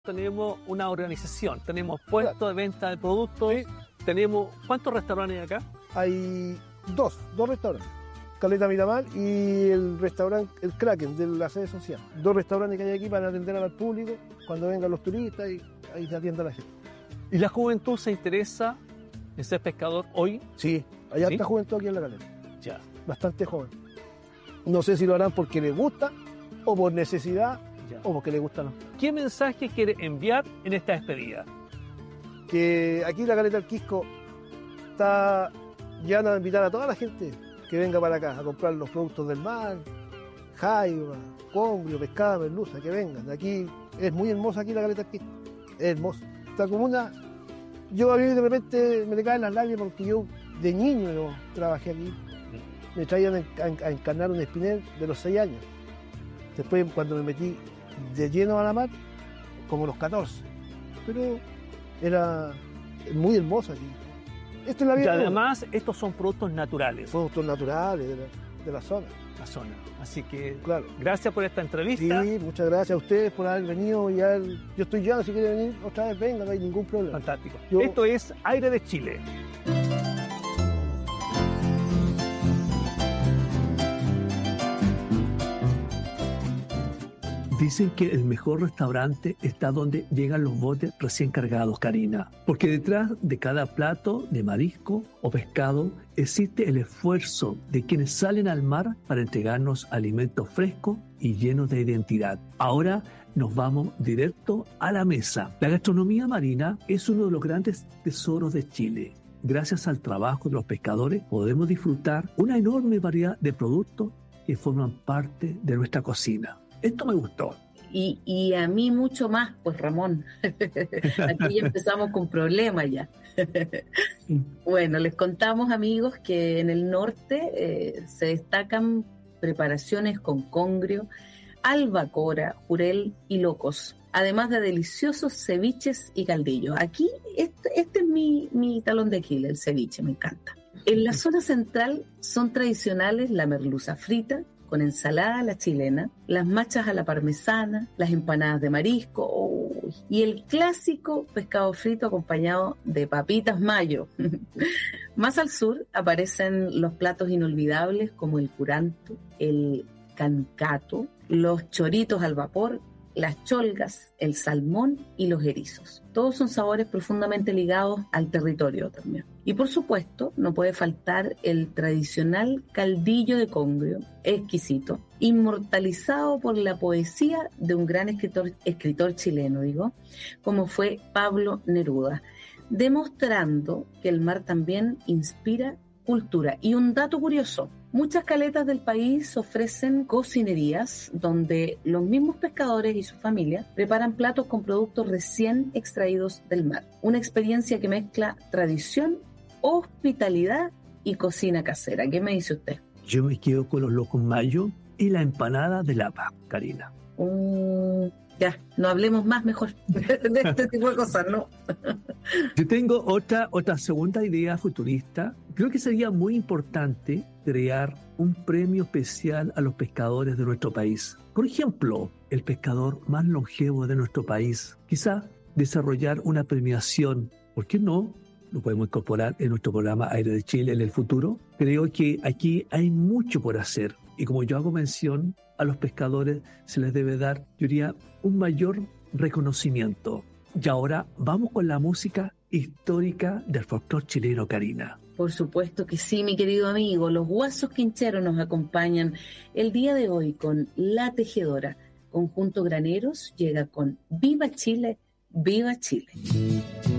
Tenemos una organización, tenemos puestos de venta de productos, Sí. tenemos... ¿Cuántos restaurantes hay acá? Hay dos restaurantes. Caleta Miramar y el restaurante El Kraken de la sede social. Dos restaurantes que hay aquí para atender al público cuando vengan los turistas y ahí se atiende a la gente. ¿Y la juventud se interesa en ser pescador hoy? Sí, hay ¿Sí? harta juventud aquí en la caleta, Ya. bastante joven. No sé si lo harán porque les gusta o por necesidad Ya. o porque les gusta no. ¿Qué mensaje quiere enviar en esta despedida? Que aquí la caleta del Quisco está ya a invitar a toda la gente que venga para acá a comprar los productos del mar, jaiba, congrio, pescado, merluza, que vengan. Aquí es muy hermosa aquí la caleta del Quisco, es hermosa. Esta comuna, yo a mí de repente me le caen las lágrimas porque yo de niño no trabajé aquí. Me traían a encarnar un espinel de los 6 años. Después cuando me metí de lleno a la mar, como los 14. Pero era muy hermosa aquí. Esto es la Y vida. además, estos son productos naturales, Productos naturales de la zona. la zona. Así que, Claro. gracias por esta entrevista. Sí, muchas gracias a ustedes por haber venido. Yo estoy ya, si quieren venir otra vez, venga, no hay ningún problema. Fantástico. Yo- Esto es Aire de Chile. Dicen que el mejor restaurante está donde llegan los botes recién cargados, Karina. Porque detrás de cada plato de marisco o pescado existe el esfuerzo de quienes salen al mar para entregarnos alimentos frescos y llenos de identidad. Ahora nos vamos directo a la mesa. La gastronomía marina es uno de los grandes tesoros de Chile. Gracias al trabajo de los pescadores podemos disfrutar una enorme variedad de productos que forman parte de nuestra cocina. Esto me gustó. Y a mí mucho más, pues Ramón. Aquí ya empezamos con problemas ya. Bueno, les contamos, amigos, que en el norte se destacan preparaciones con congrio, albacora, jurel y locos, además de deliciosos ceviches y caldillos. Aquí, este es mi talón de Aquiles, el ceviche, me encanta. En la zona central son tradicionales la merluza frita, con ensalada a la chilena, las machas a la parmesana, las empanadas de marisco, y el clásico pescado frito acompañado de papitas mayo. Más al sur aparecen los platos inolvidables como el curanto, el cancato, los choritos al vapor, las cholgas, el salmón y los erizos. Todos son sabores profundamente ligados al territorio también. Y por supuesto, no puede faltar el tradicional caldillo de congrio, exquisito, inmortalizado por la poesía de un gran escritor chileno, como fue Pablo Neruda, demostrando que el mar también inspira cultura. Y un dato curioso: muchas caletas del país ofrecen cocinerías donde los mismos pescadores y sus familias preparan platos con productos recién extraídos del mar. Una experiencia que mezcla tradición, hospitalidad y cocina casera. ¿Qué me dice usted? Yo me quedo con los locos mayo y la empanada de lapa, Karina. Ya, no hablemos más mejor de este tipo de cosas, ¿no? Yo tengo otra segunda idea futurista. Creo que sería muy importante crear un premio especial a los pescadores de nuestro país. Por ejemplo, el pescador más longevo de nuestro país. Quizá desarrollar una premiación. ¿Por qué no? Lo podemos incorporar en nuestro programa Aire de Chile en el futuro. Creo que aquí hay mucho por hacer. Y como yo hago mención, a los pescadores se les debe dar, yo diría, un mayor reconocimiento. Y ahora vamos con la música histórica del folclore chileno, Karina. Por supuesto que sí, mi querido amigo. Los Guasos Quincheros nos acompañan el día de hoy con La Tejedora. Conjunto Graneros llega con Viva Chile, Viva Chile.